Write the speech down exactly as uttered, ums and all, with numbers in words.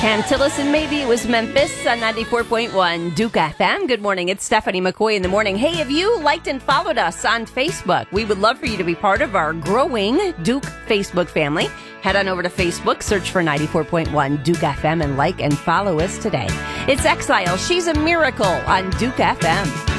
Antilles and maybe it was Memphis on ninety-four point one Duke F M. Good morning. It's Stephanie McCoy in the morning. Hey, have you liked and followed us on Facebook? We would love for you to be part of our growing Duke Facebook family. Head on over to Facebook, search for ninety-four point one Duke F M, and like and follow us today. It's Exile. She's a miracle on Duke F M.